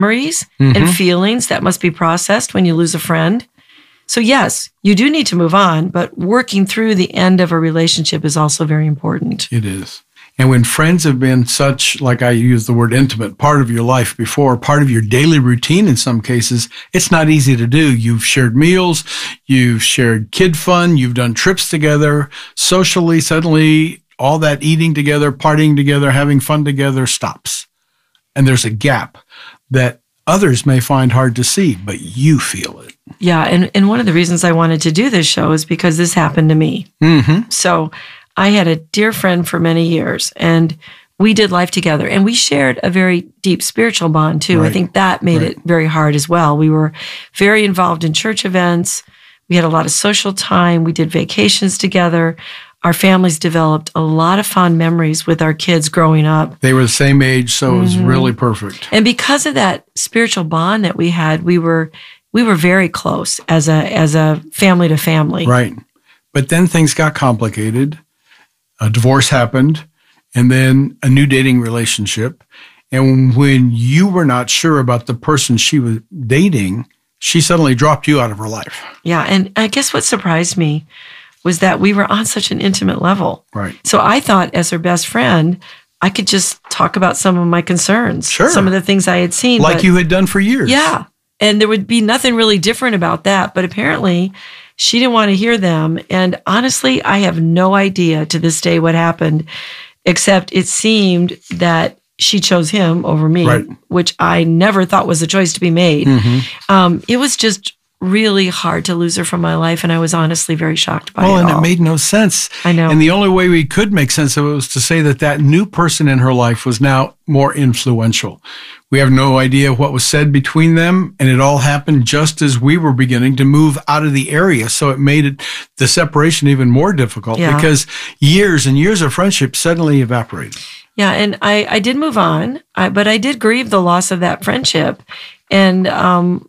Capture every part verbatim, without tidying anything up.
memories Mm-hmm. and feelings that must be processed when you lose a friend. So yes, you do need to move on, but working through the end of a relationship is also very important. It is. And when friends have been such, like I use the word intimate, part of your life before, part of your daily routine in some cases, it's not easy to do. You've shared meals, you've shared kid fun, you've done trips together, socially, suddenly all that eating together, partying together, having fun together stops. And there's a gap that others may find hard to see, but you feel it. Yeah, and, and one of the reasons I wanted to do this show is because this happened to me. Mm-hmm. So I had a dear friend for many years, and we did life together, and we shared a very deep spiritual bond too. Right. I think that made Right. it very hard as well. We were very involved in church events. We had a lot of social time. We did vacations together. Our families developed a lot of fond memories with our kids growing up. They were the same age, so it was really perfect. And because of that spiritual bond that we had, we were we were very close as a as a family to family. Right. But then things got complicated. A divorce happened, and then a new dating relationship. And when you were not sure about the person she was dating, she suddenly dropped you out of her life. Yeah, and I guess what surprised me was that we were on such an intimate level. Right. So I thought as her best friend, I could just talk about some of my concerns, Sure. some of the things I had seen. Like but- you had done for years. Yeah. And there would be nothing really different about that. But apparently she didn't want to hear them. And honestly, I have no idea to this day what happened, except it seemed that she chose him over me, Right. which I never thought was a choice to be made. Mm-hmm. Um, it was just really hard to lose her from my life. And I was honestly very shocked by Well, it and all. it made no sense. I know. And the only way we could make sense of it was to say that that new person in her life was now more influential. We have no idea what was said between them, and it all happened just as we were beginning to move out of the area. So it made it the separation even more difficult Yeah. because years and years of friendship suddenly evaporated. Yeah, and I, I did move on, I, but I did grieve the loss of that friendship. And um,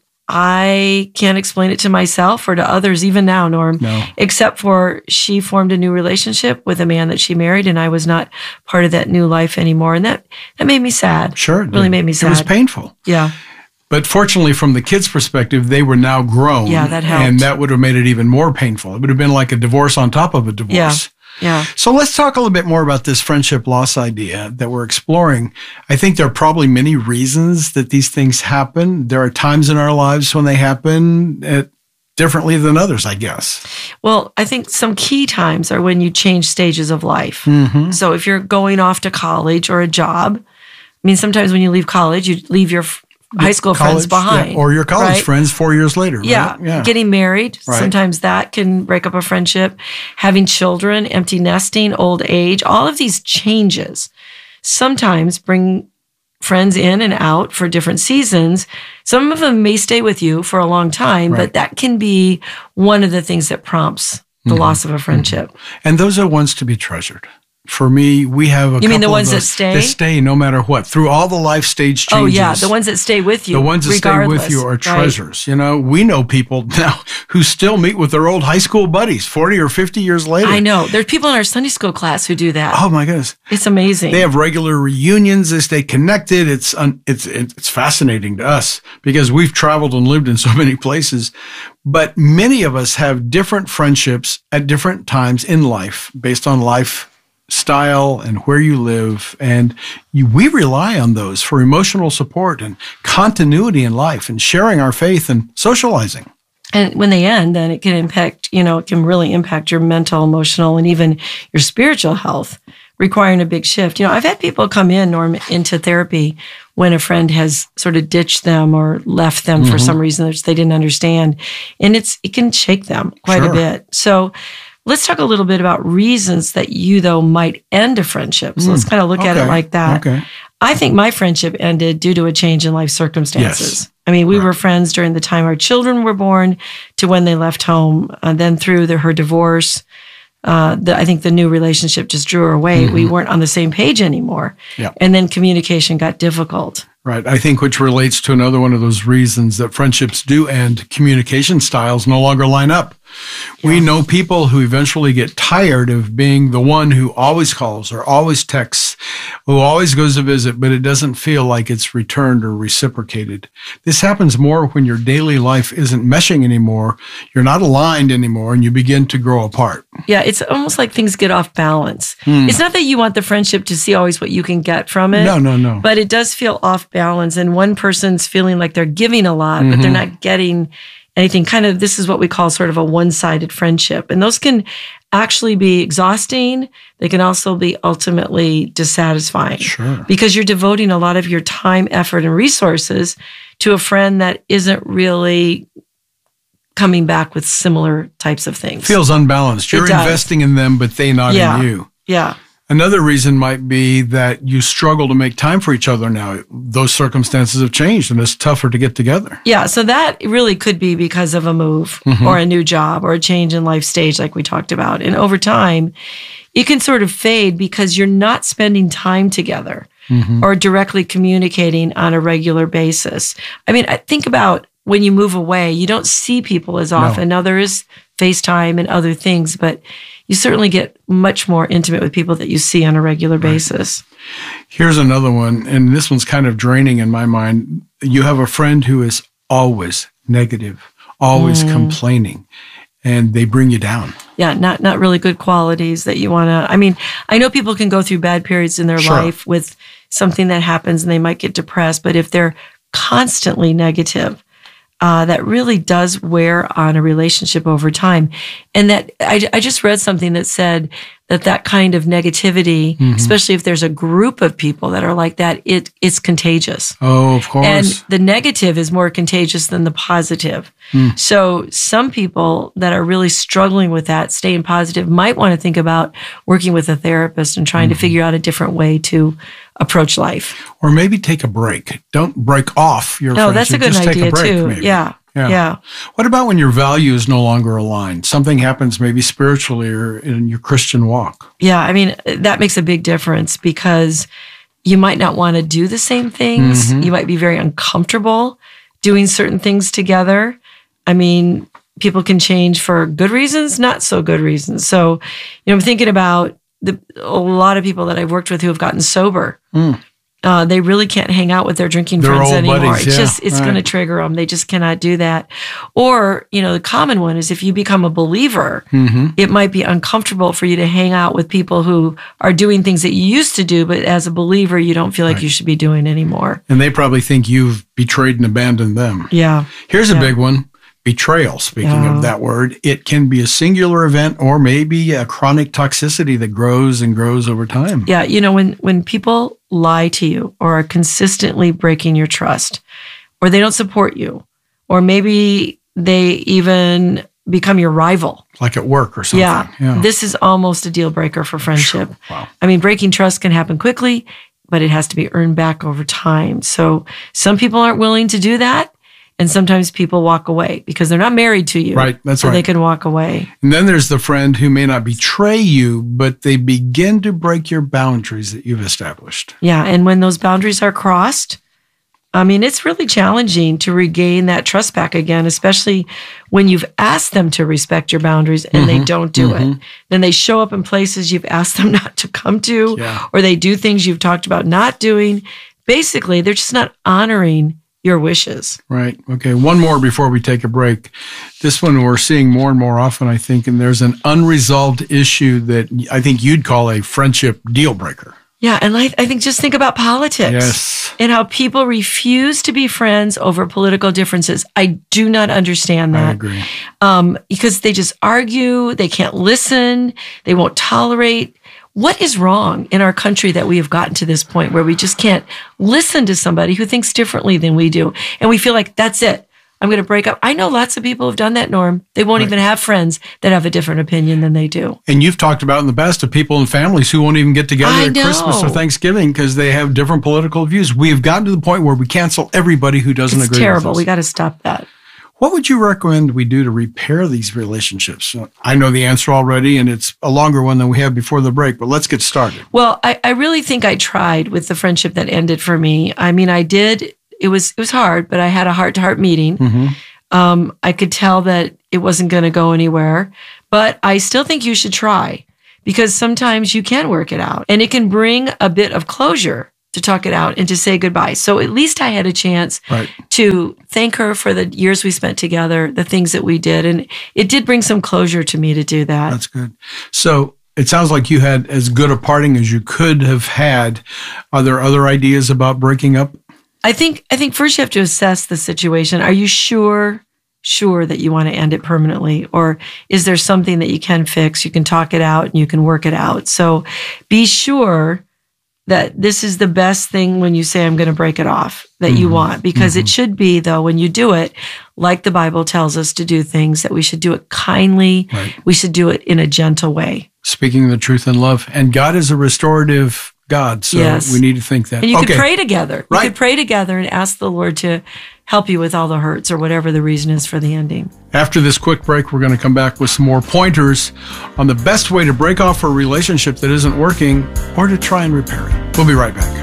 I can't explain it to myself or to others even now, Norm, No. except for she formed a new relationship with a man that she married, and I was not part of that new life anymore. And that, that made me sad. Sure. It really did. made me sad. It was painful. Yeah. But fortunately, from the kids' perspective, they were now grown. Yeah, that helped. And that would have made it even more painful. It would have been like a divorce on top of a divorce. Yeah. Yeah. So let's talk a little bit more about this friendship loss idea that we're exploring. I think there are probably many reasons that these things happen. There are times in our lives when they happen at differently than others, I guess. Well, I think some key times are when you change stages of life. Mm-hmm. So if you're going off to college or a job, I mean, sometimes when you leave college, you leave your f- high school friends College, behind. yeah, or your college right? friends four years later. Right? Yeah. Getting married, Right. sometimes that can break up a friendship. Having children, empty nesting, old age, all of these changes sometimes bring friends in and out for different seasons. Some of them may stay with you for a long time, Right. but that can be one of the things that prompts the Mm-hmm. loss of a friendship. And those are ones to be treasured. For me, we have a You mean the couple ones of that those stay? that stay no matter what, through all the life stage changes. Oh, yeah. The ones that stay with you. The ones that stay regardless, with you are right? treasures. You know, we know people now who still meet with their old high school buddies forty or fifty years later. I know. There's people in our Sunday school class who do that. Oh my goodness. It's amazing. They have regular reunions. They stay connected. It's un, it's it's fascinating to us because we've traveled and lived in so many places. But many of us have different friendships at different times in life based on life style and where you live. And you, we rely on those for emotional support and continuity in life and sharing our faith and socializing. And when they end, then it can impact, you know, it can really impact your mental, emotional, and even your spiritual health, requiring a big shift. You know, I've had people come in, Norm, into therapy when a friend has sort of ditched them or left them Mm-hmm. for some reason that they didn't understand. And it's it can shake them quite Sure. a bit. So let's talk a little bit about reasons that you, though, might end a friendship. So let's kind of look at it Okay. like that. Okay. I think my friendship ended due to a change in life circumstances. Yes. I mean, we were friends during the time our children were born to when they left home. And then through the, her divorce, uh, the, I think the new relationship just drew her away. We weren't on the same page anymore. Yeah. And then communication got difficult. Right. I think which relates to another one of those reasons that friendships do end. Communication styles no longer line up. We know people who eventually get tired of being the one who always calls or always texts, who always goes to visit, but it doesn't feel like it's returned or reciprocated. This happens more when your daily life isn't meshing anymore, you're not aligned anymore, and you begin to grow apart. Yeah, it's almost like things get off balance. Hmm. It's not that you want the friendship to see always what you can get from it. No, no, no. But it does feel off balance, and one person's feeling like they're giving a lot, mm-hmm. but they're not getting anything. Kind of, this is what we call sort of a one-sided friendship. And those can actually be exhausting. They can also be ultimately dissatisfying. Sure. Because you're devoting a lot of your time, effort, and resources to a friend that isn't really coming back with similar types of things. Feels unbalanced. You're investing in them, but they not yeah. in you. Yeah. Another reason might be that you struggle to make time for each other now. Those circumstances have changed and it's tougher to get together. Yeah, so that really could be because of a move mm-hmm. or a new job or a change in life stage like we talked about. And over time, it can sort of fade because you're not spending time together mm-hmm. or directly communicating on a regular basis. I mean, I think about when you move away, you don't see people as often. No. Now, there is FaceTime and other things, but you certainly get much more intimate with people that you see on a regular right. basis. Here's another one, and this one's kind of draining in my mind. You have a friend who is always negative, always mm. complaining, and they bring you down. Yeah, not not really good qualities that you want to... I mean, I know people can go through bad periods in their sure. life with something that happens and they might get depressed, but if they're constantly negative, Uh, that really does wear on a relationship over time. And that I, I just read something that said that that kind of negativity, mm-hmm. especially if there's a group of people that are like that, it it's contagious. Oh, of course. And the negative is more contagious than the positive. Mm. So some people that are really struggling with that, staying positive, might want to think about working with a therapist and trying mm-hmm. to figure out a different way to approach life. Or maybe take a break. Don't break off your no, friendship. That's a good Just idea take a break, too. Maybe. Yeah. Yeah. Yeah. What about when your values no longer align? Something happens maybe spiritually or in your Christian walk. Yeah. I mean, that makes a big difference because you might not want to do the same things. Mm-hmm. You might be very uncomfortable doing certain things together. I mean, people can change for good reasons, not so good reasons. So, you know, I'm thinking about the, a lot of people that I've worked with who have gotten sober. Mm. Uh, they really can't hang out with their drinking They're friends anymore. Buddies, it's yeah, just, it's right. going to trigger them. They just cannot do that. Or, you know, the common one is if you become a believer, mm-hmm. it might be uncomfortable for you to hang out with people who are doing things that you used to do, but as a believer, you don't feel like right. you should be doing anymore. And they probably think you've betrayed and abandoned them. Yeah. Here's yeah. a big one. Betrayal, speaking yeah. of that word, it can be a singular event or maybe a chronic toxicity that grows and grows over time. Yeah, you know, when, when people lie to you or are consistently breaking your trust, or they don't support you, or maybe they even become your rival. Like at work or something. Yeah, yeah. This is almost a deal breaker for friendship. Sure. Wow. I mean, breaking trust can happen quickly, but it has to be earned back over time. So some people aren't willing to do that. And sometimes people walk away because they're not married to you. Right, that's so right. they can walk away. And then there's the friend who may not betray you, but they begin to break your boundaries that you've established. Yeah, and when those boundaries are crossed, I mean, it's really challenging to regain that trust back again, especially when you've asked them to respect your boundaries and mm-hmm, they don't do mm-hmm. it. Then they show up in places you've asked them not to come to, yeah. or they do things you've talked about not doing. Basically, they're just not honoring your wishes. Right. Okay. One more before we take a break. This one we're seeing more and more often, I think, and there's an unresolved issue that I think you'd call a friendship deal breaker. Yeah. And I, I think just think about politics. Yes. And how people refuse to be friends over political differences. I do not understand that. I agree. Um, because they just argue, they can't listen, they won't tolerate. What is wrong in our country that we have gotten to this point where we just can't listen to somebody who thinks differently than we do? And we feel like, that's it. I'm going to break up. I know lots of people who've done that, Norm. They won't right. even have friends that have a different opinion than they do. And you've talked about in the past of people and families who won't even get together I at know. Christmas or Thanksgiving because they have different political views. We have gotten to the point where we cancel everybody who doesn't it's agree terrible. with us. We got to stop that. What would you recommend we do to repair these relationships? I know the answer already, and it's a longer one than we had before the break, but let's get started. Well, I, I really think I tried with the friendship that ended for me. I mean, I did. It was it was hard, but I had a heart-to-heart meeting. Mm-hmm. Um, I could tell that it wasn't going to go anywhere, but I still think you should try, because sometimes you can work it out and it can bring a bit of closure to talk it out and to say goodbye. So at least I had a chance right. to thank her for the years we spent together, the things that we did. And it did bring some closure to me to do that. That's good. So it sounds like you had as good a parting as you could have had. Are there other ideas about breaking up? I think, I think first you have to assess the situation. Are you sure, sure that you want to end it permanently? Or is there something that you can fix? You can talk it out and you can work it out. So be sure that this is the best thing when you say, I'm going to break it off, that mm-hmm. you want, because mm-hmm. it should be, though, when you do it, like the Bible tells us to do things, that we should do it kindly. Right. We should do it in a gentle way. Speaking the truth in love. And God is a restorative God, so yes. we need to think that. And you okay. could pray together. Right. You could pray together and ask the Lord to help you with all the hurts or whatever the reason is for the ending. After this quick break, we're going to come back with some more pointers on the best way to break off a relationship that isn't working or to try and repair it. We'll be right back.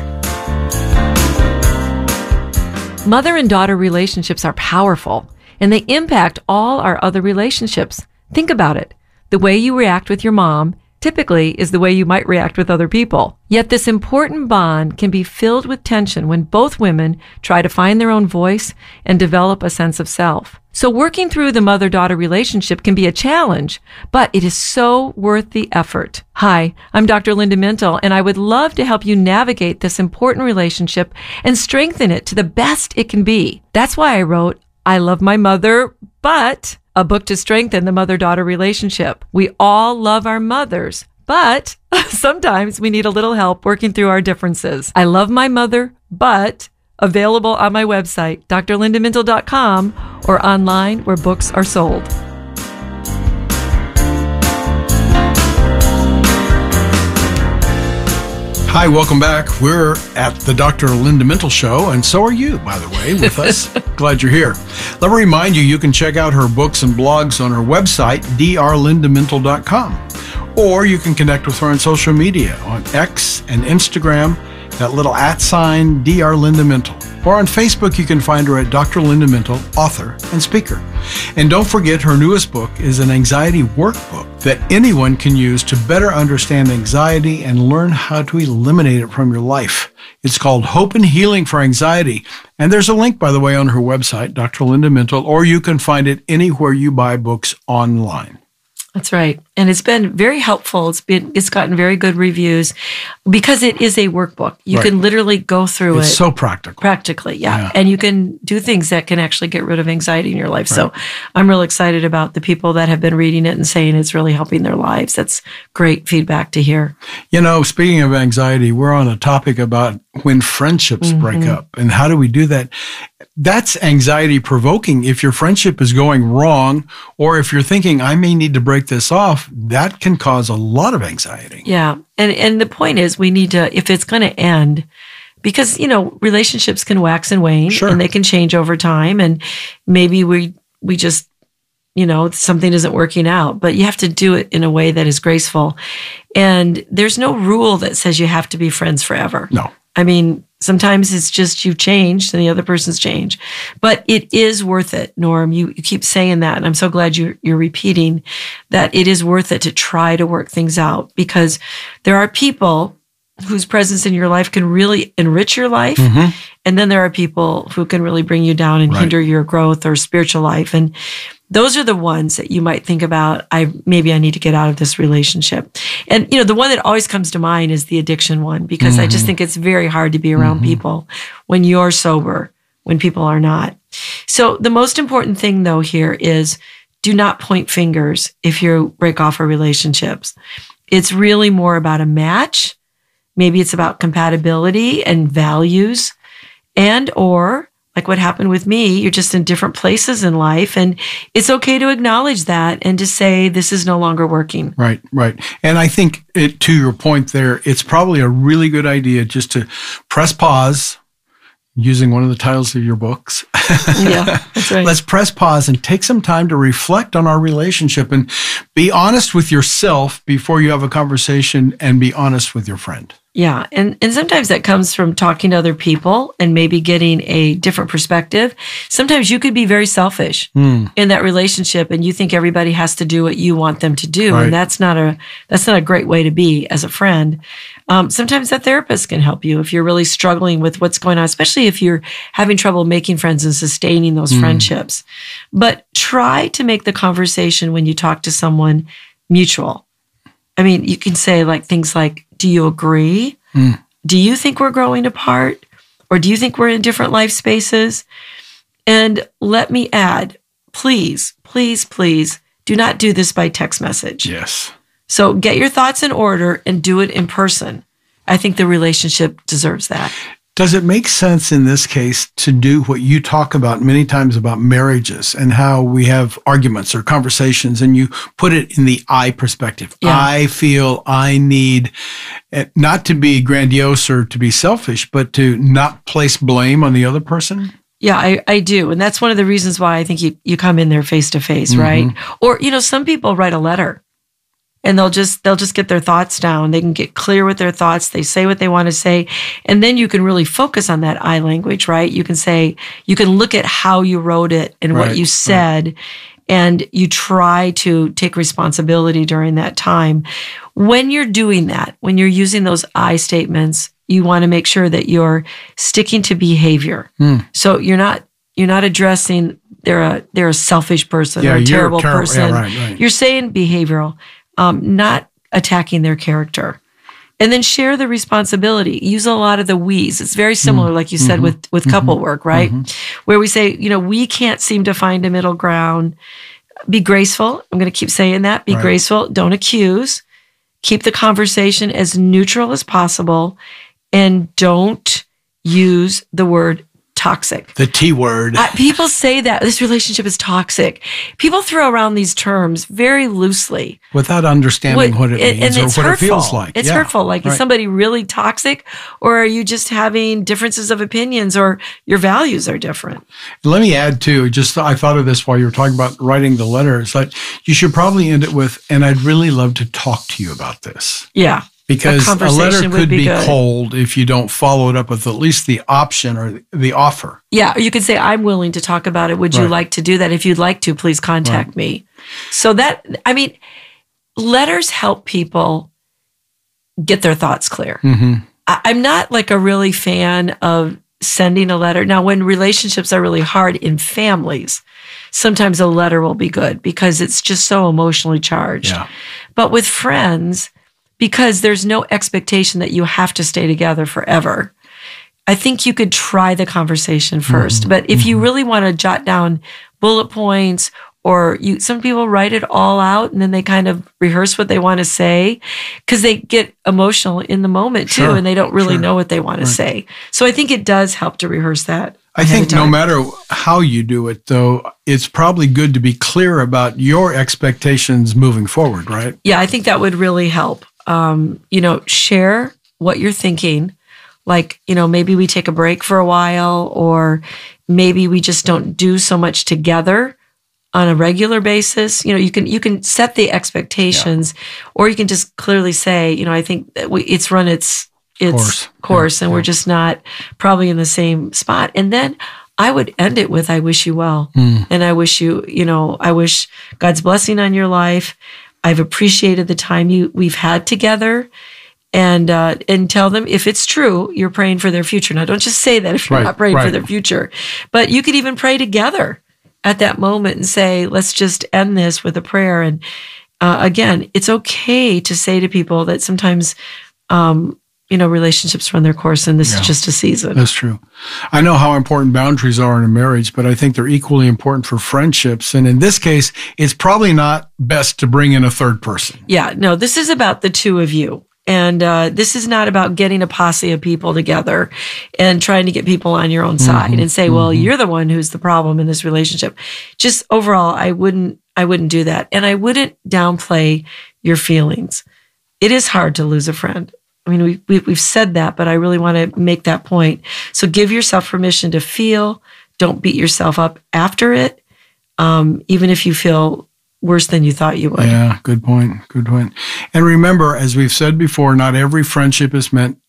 Mother and daughter relationships are powerful, and they impact all our other relationships. Think about it. The way you react with your mom typically is the way you might react with other people. Yet this important bond can be filled with tension when both women try to find their own voice and develop a sense of self. So working through the mother-daughter relationship can be a challenge, but it is so worth the effort. Hi, I'm Doctor Linda Mintle, and I would love to help you navigate this important relationship and strengthen it to the best it can be. That's why I wrote, I Love My Mother, But... a book to strengthen the mother-daughter relationship. We all love our mothers, but sometimes we need a little help working through our differences. I Love My Mother, But available on my website, d r linda mintle dot com, or online where books are sold. Hi, welcome back. We're at the Doctor Linda Mintle Show, and so are you, by the way, with us. Glad you're here. Let me remind you, you can check out her books and blogs on her website, d r linda mintle dot com, or you can connect with her on social media on X and Instagram, that little at sign Dr. Linda Mintle. Or on Facebook, you can find her at Doctor Linda Mintle, author and speaker. And don't forget, her newest book is an anxiety workbook that anyone can use to better understand anxiety and learn how to eliminate it from your life. It's called Hope and Healing for Anxiety. And there's a link, by the way, on her website, Doctor Linda Mintle, or you can find it anywhere you buy books online. That's right. And it's been very helpful. It's been, it's gotten very good reviews because it is a workbook. You right. can literally go through it's it. It's so practical. Practically, yeah. yeah. And you can do things that can actually get rid of anxiety in your life. Right. So I'm real excited about the people that have been reading it and saying it's really helping their lives. That's great feedback to hear. You know, speaking of anxiety, we're on a topic about when friendships mm-hmm. break up and how do we do that? That's anxiety provoking. If your friendship is going wrong, or if you're thinking, I may need to break this off, that can cause a lot of anxiety. Yeah. And and the point is, we need to, if it's going to end, because, you know, relationships can wax and wane sure. and they can change over time. And maybe we, we just, you know, something isn't working out, but you have to do it in a way that is graceful. And there's no rule that says you have to be friends forever. No. I mean, sometimes it's just you've changed and the other person's changed. But it is worth it, Norm. You, you keep saying that, and I'm so glad you're, you're repeating that it is worth it to try to work things out, because there are people whose presence in your life can really enrich your life. Mm-hmm. And then there are people who can really bring you down and right. hinder your growth or spiritual life. And those are the ones that you might think about, I maybe I need to get out of this relationship. And, you know, the one that always comes to mind is the addiction one, because mm-hmm. I just think it's very hard to be around mm-hmm. people when you're sober, when people are not. So the most important thing, though, here is do not point fingers if you break off a relationship. It's really more about a match. Maybe it's about compatibility and values, and or like what happened with me, you're just in different places in life, and it's okay to acknowledge that and to say, this is no longer working. Right, right. And I think it, to your point there, it's probably a really good idea just to press pause, using one of the titles of your books. Yeah, that's right. Let's press pause and take some time to reflect on our relationship and be honest with yourself before you have a conversation, and be honest with your friend. Yeah. And, and sometimes that comes from talking to other people and maybe getting a different perspective. Sometimes you could be very selfish mm. in that relationship and you think everybody has to do what you want them to do. Right. And that's not a, that's not a great way to be as a friend. Um, sometimes a therapist can help you if you're really struggling with what's going on, especially if you're having trouble making friends and sustaining those mm. friendships. But try to make the conversation when you talk to someone mutual. I mean, you can say like things like, do you agree? Mm. Do you think we're growing apart? Or do you think we're in different life spaces? And let me add, please, please, please do not do this by text message. Yes. So get your thoughts in order and do it in person. I think the relationship deserves that. Does it make sense in this case to do what you talk about many times about marriages and how we have arguments or conversations and you put it in the I perspective? Yeah. I feel I need not to be grandiose or to be selfish, but to not place blame on the other person? Yeah, I, I do. And that's one of the reasons why I think you, you come in there face to face, Mm-hmm. right? Or, you know, some people write a letter. And they'll just they'll just get their thoughts down. They can get clear with their thoughts. They say what they want to say. And then you can really focus on that I language, right? You can say, you can look at how you wrote it and right, what you said. Right. And you try to take responsibility during that time. When you're doing that, when you're using those I statements, you want to make sure that you're sticking to behavior. Mm. So you're not you're not addressing they're a they're a selfish person yeah, or a terrible ter- person. Yeah, right, right. You're saying behavioral. Um, not attacking their character. And then share the responsibility. Use a lot of the we's. It's very similar, like you said, mm-hmm. with, with couple mm-hmm. work, right? Mm-hmm. Where we say, you know, we can't seem to find a middle ground. Be graceful. I'm going to keep saying that. Be right. graceful. Don't accuse. Keep the conversation as neutral as possible. And don't use the word toxic. The T word. Uh, people say that this relationship is toxic. People throw around these terms very loosely. Without understanding what, what it means and or it's what hurtful. it feels like. It's yeah. hurtful. Like, right. is somebody really toxic? Or are you just having differences of opinions or your values are different? Let me add too, just I thought of this while you were talking about writing the letter. It's like, you should probably end it with, and I'd really love to talk to you about this. Yeah. Because a, a letter could be, be cold if you don't follow it up with at least the option or the offer. Yeah, or you could say, I'm willing to talk about it. Would you right. like to do that? If you'd like to, please contact right. me. So that, I mean, letters help people get their thoughts clear. Mm-hmm. I, I'm not like a really fan of sending a letter. Now, when relationships are really hard in families, sometimes a letter will be good because it's just so emotionally charged. Yeah. But with friends, because there's no expectation that you have to stay together forever, I think you could try the conversation first. Mm-hmm. But if you really want to jot down bullet points, or you, some people write it all out and then they kind of rehearse what they want to say because they get emotional in the moment too, sure, and they don't really sure. know what they want to right. say. So I think it does help to rehearse that. I think no matter how you do it, though, it's probably good to be clear about your expectations moving forward, right? Yeah, I think that would really help. Um, you know, share what you're thinking. Like, you know, maybe we take a break for a while, or maybe we just don't do so much together on a regular basis. You know, you can you can set the expectations, yeah. or you can just clearly say, you know, I think that we, it's run its its course, course yeah, and yeah. we're just not probably in the same spot. And then I would end it with, I wish you well. Mm. And I wish you, you know, I wish God's blessing on your life. I've appreciated the time you we've had together, and uh, and tell them if it's true, you're praying for their future. Now, don't just say that if you're right, not praying right. for their future, but you could even pray together at that moment and say, let's just end this with a prayer. And uh, again, it's okay to say to people that sometimes, um, you know, relationships run their course and this yeah, is just a season. That's true. I know how important boundaries are in a marriage, but I think they're equally important for friendships. And in this case, it's probably not best to bring in a third person. Yeah, no, this is about the two of you. And uh, this is not about getting a posse of people together and trying to get people on your own side mm-hmm, and say, well, mm-hmm. you're the one who's the problem in this relationship. Just overall, I wouldn't, I wouldn't do that. And I wouldn't downplay your feelings. It is hard to lose a friend. I mean, we, we, we've said that, but I really want to make that point. So give yourself permission to feel. Don't beat yourself up after it, um, even if you feel worse than you thought you would. Yeah, good point. Good point. And remember, as we've said before, not every friendship is meant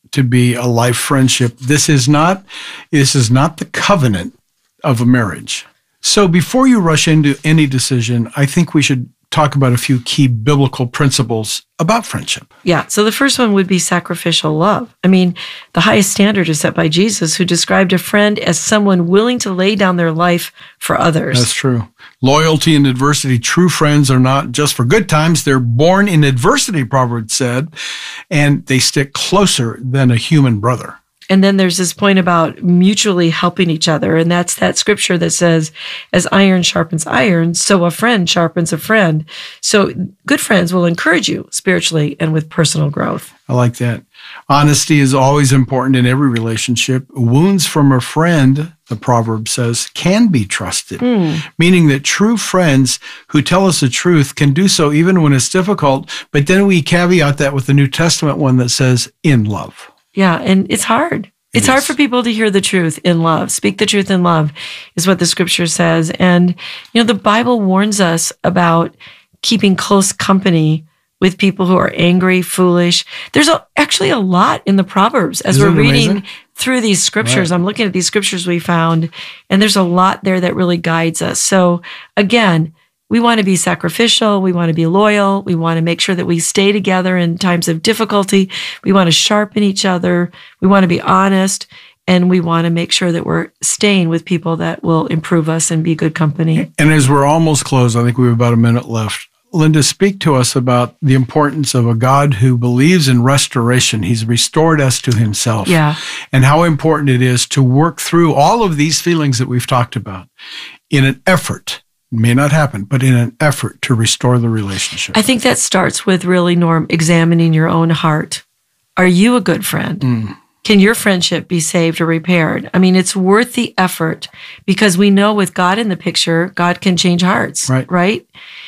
to be a life friendship. This is not, this is not the covenant of a marriage. So before you rush into any decision, I think we should talk about a few key biblical principles about friendship. Yeah. So the first one would be sacrificial love. I mean, the highest standard is set by Jesus, who described a friend as someone willing to lay down their life for others. That's true. Loyalty in adversity. True friends are not just for good times. They're born in adversity, Proverbs said, and they stick closer than a human brother. And then there's this point about mutually helping each other. And that's that scripture that says, as iron sharpens iron, so a friend sharpens a friend. So good friends will encourage you spiritually and with personal growth. I like that. Honesty is always important in every relationship. Wounds from a friend, the proverb says, can be trusted, mm. meaning that true friends who tell us the truth can do so even when it's difficult. But then we caveat that with the New Testament one that says, in love. Yeah, and it's hard. It's It hard is. for people to hear the truth in love. Speak the truth in love is what the scripture says. And, you know, the Bible warns us about keeping close company with people who are angry, foolish. There's a, actually a lot in the Proverbs as Isn't we're it reading amazing? through these scriptures. Right. I'm looking at these scriptures we found, and there's a lot there that really guides us. So again, we want to be sacrificial. We want to be loyal. We want to make sure that we stay together in times of difficulty. We want to sharpen each other. We want to be honest. And we want to make sure that we're staying with people that will improve us and be good company. And as we're almost closed, I think we have about a minute left. Linda, speak to us about the importance of a God who believes in restoration. He's restored us to himself. Yeah. And how important it is to work through all of these feelings that we've talked about in an effort. It may not happen, but in an effort to restore the relationship. I think that starts with really, Norm, examining your own heart. Are you a good friend? Mm. Can your friendship be saved or repaired? I mean, it's worth the effort because we know with God in the picture, God can change hearts, Right. right?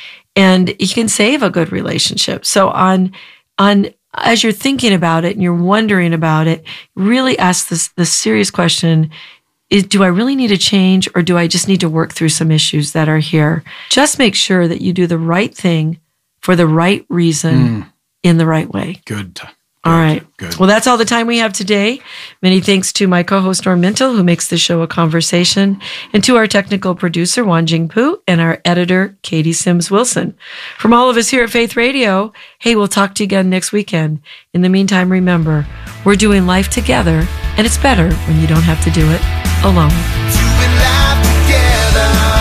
And he can save a good relationship. So on, on, as you're thinking about it and you're wondering about it, really ask this, this serious question, is, do I really need to change or do I just need to work through some issues that are here? Just make sure that you do the right thing for the right reason Mm. in the right way. Good. All right. Good. Well, that's all the time we have today. Many thanks to my co-host, Norm Mintel, who makes the show a conversation, and to our technical producer, Wan Jingpu, and our editor, Katie Sims Wilson. From all of us here at Faith Radio, hey, we'll talk to you again next weekend. In the meantime, remember, we're doing life together, and it's better when you don't have to do it alone. Doing life together.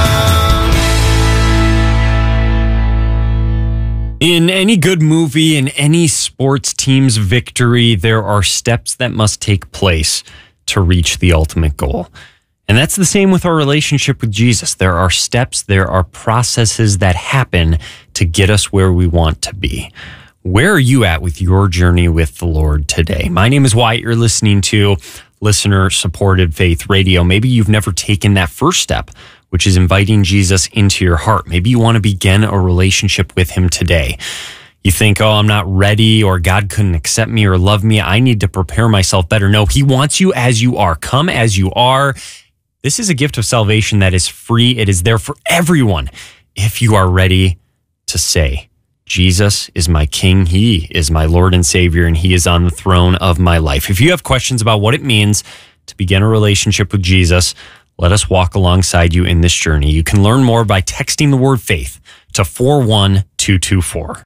In any good movie, in any sports team's victory, there are steps that must take place to reach the ultimate goal. And that's the same with our relationship with Jesus. There are steps, there are processes that happen to get us where we want to be. Where are you at with your journey with the Lord today? My name is Wyatt. You're listening to listener-supported Faith Radio. Maybe you've never taken that first step, which is inviting Jesus into your heart. Maybe you want to begin a relationship with him today. You think, oh, I'm not ready, or God couldn't accept me or love me. I need to prepare myself better. No, he wants you as you are. Come as you are. This is a gift of salvation that is free. It is there for everyone if you are ready to say, Jesus is my King. He is my Lord and Savior, and he is on the throne of my life. If you have questions about what it means to begin a relationship with Jesus, let us walk alongside you in this journey. You can learn more by texting the word faith to four one two two four.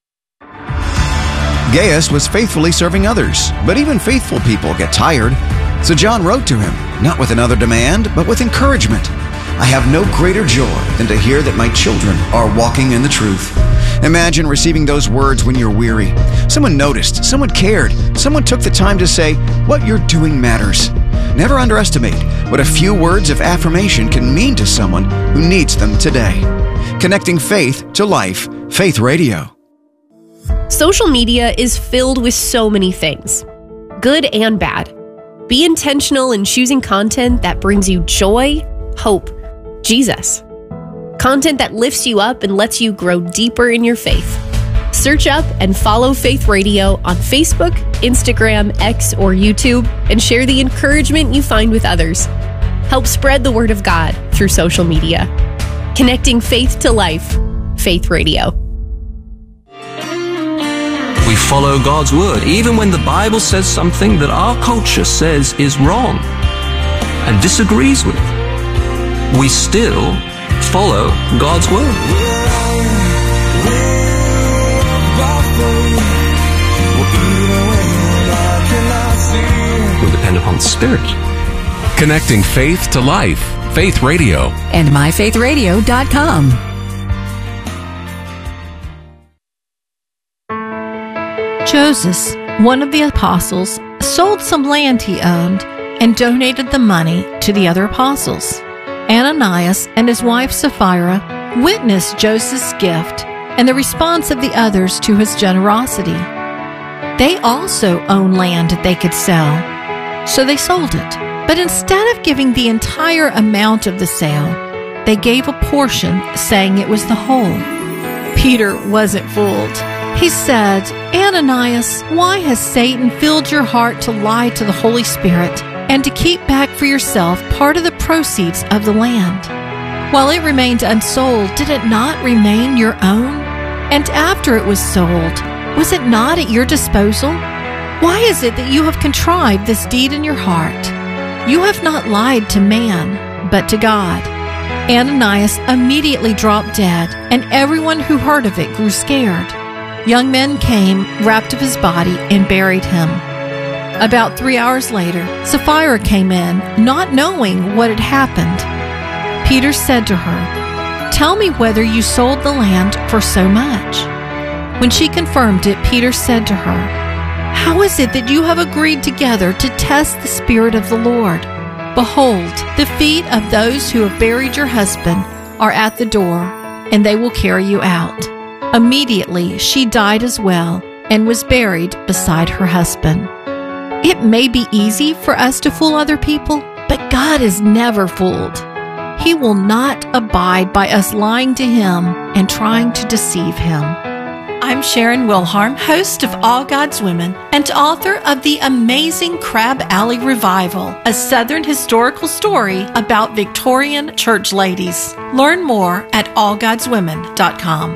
Gaius was faithfully serving others, but even faithful people get tired. So John wrote to him, not with another demand, but with encouragement. I have no greater joy than to hear that my children are walking in the truth. Imagine receiving those words when you're weary. Someone noticed, someone cared, someone took the time to say, what you're doing matters. Never underestimate what a few words of affirmation can mean to someone who needs them today. Connecting faith to life, Faith Radio. Social media is filled with so many things, good and bad. Be intentional in choosing content that brings you joy, hope, Jesus. Content that lifts you up and lets you grow deeper in your faith. Search up and follow Faith Radio on Facebook, Instagram, X, or YouTube, and share the encouragement you find with others. Help spread the word of God through social media. Connecting faith to life, Faith Radio. We follow God's word, even when the Bible says something that our culture says is wrong and disagrees with. We still follow God's word. We depend upon the Spirit. Connecting faith to life. Faith Radio. And my faith radio dot com. Joseph, one of the apostles, sold some land he owned and donated the money to the other apostles. Ananias and his wife Sapphira witnessed Joseph's gift and the response of the others to his generosity. They also owned land that they could sell, so they sold it. But instead of giving the entire amount of the sale, they gave a portion, saying it was the whole. Peter wasn't fooled. He said, Ananias, why has Satan filled your heart to lie to the Holy Spirit and to keep back for yourself part of the proceeds of the land? While it remained unsold, did it not remain your own? And after it was sold, was it not at your disposal? Why is it that you have contrived this deed in your heart? You have not lied to man, but to God. Ananias immediately dropped dead, and everyone who heard of it grew scared. Young men came, wrapped up his body, and buried him. About three hours later, Sapphira came in, not knowing what had happened. Peter said to her, "Tell me whether you sold the land for so much." When she confirmed it, Peter said to her, "How is it that you have agreed together to test the Spirit of the Lord? Behold, the feet of those who have buried your husband are at the door, and they will carry you out." Immediately she died as well and was buried beside her husband. It may be easy for us to fool other people, but God is never fooled. He will not abide by us lying to Him and trying to deceive Him. I'm Sharon Wilharm, host of All God's Women and author of The Amazing Crab Alley Revival, a Southern historical story about Victorian church ladies. Learn more at all gods women dot com.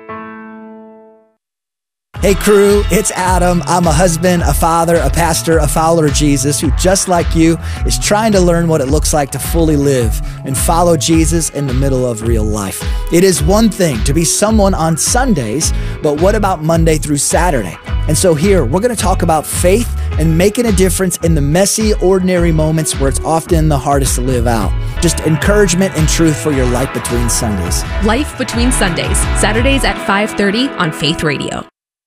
Hey crew, it's Adam. I'm a husband, a father, a pastor, a follower of Jesus who, just like you, is trying to learn what it looks like to fully live and follow Jesus in the middle of real life. It is one thing to be someone on Sundays, but what about Monday through Saturday? And so here, we're going to talk about faith and making a difference in the messy, ordinary moments where it's often the hardest to live out. Just encouragement and truth for your life between Sundays. Life Between Sundays, Saturdays at five thirty on Faith Radio.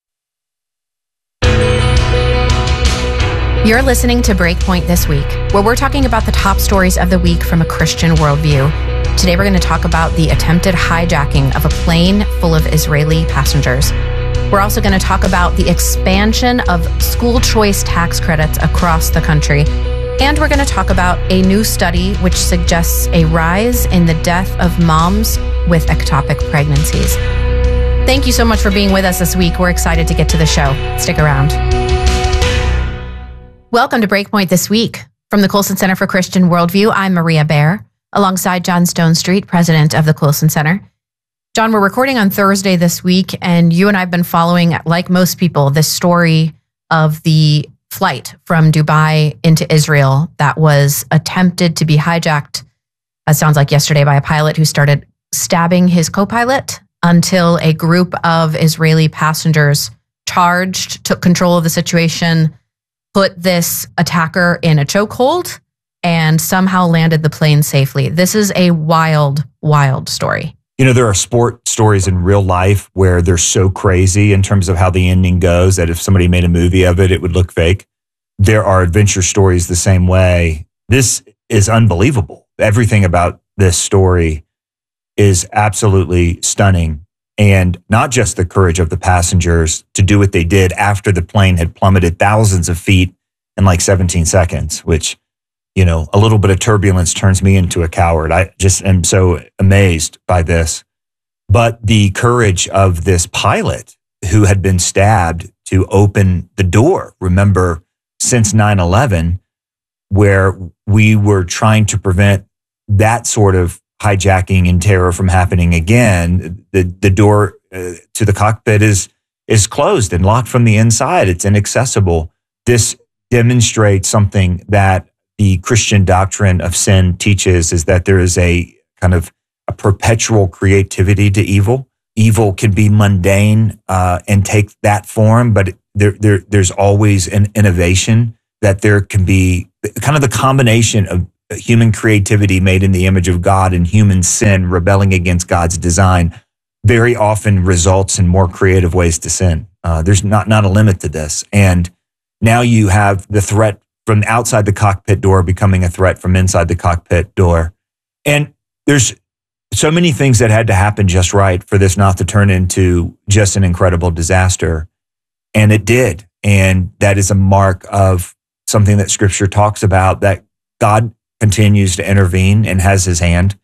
You're listening to Breakpoint This Week, where we're talking about the top stories of the week from a Christian worldview. Today we're going to talk about the attempted hijacking of a plane full of Israeli passengers. We're also going to talk about the expansion of school choice tax credits across the country. And we're going to talk about a new study which suggests a rise in the death of moms with ectopic pregnancies. Thank you so much for being with us this week. We're excited to get to the show. Stick around. Welcome to Breakpoint This Week. From the Colson Center for Christian Worldview, I'm Maria Bear, alongside John Stonestreet, president of the Colson Center. John, we're recording on Thursday this week, and you and I have been following, like most people, this story of the flight from Dubai into Israel that was attempted to be hijacked, it sounds like yesterday, by a pilot who started stabbing his co-pilot until a group of Israeli passengers charged, took control of the situation, put this attacker in a chokehold, and somehow landed the plane safely. This is a wild, wild story. You know, there are sport stories in real life where they're so crazy in terms of how the ending goes that if somebody made a movie of it, it would look fake. There are adventure stories the same way. This is unbelievable. Everything about this story is absolutely stunning. And not just the courage of the passengers to do what they did after the plane had plummeted thousands of feet in like seventeen seconds, which, you know, a little bit of turbulence turns me into a coward. I just am so amazed by this. But the courage of this pilot who had been stabbed to open the door. Remember, since nine eleven, where we were trying to prevent that sort of hijacking and terror from happening again, the the door uh, to the cockpit is is closed and locked from the inside. It's inaccessible. This demonstrates something that the Christian doctrine of sin teaches, is that there is a kind of a perpetual creativity to evil. Evil can be mundane uh, and take that form, but there, there, there's always an innovation, that there can be kind of the combination of human creativity made in the image of God and human sin rebelling against God's design very often results in more creative ways to sin. Uh, there's not, not a limit to this. And now you have the threat from outside the cockpit door becoming a threat from inside the cockpit door. And there's so many things that had to happen just right for this not to turn into just an incredible disaster. And it did. And that is a mark of something that Scripture talks about, that God continues to intervene and has his hand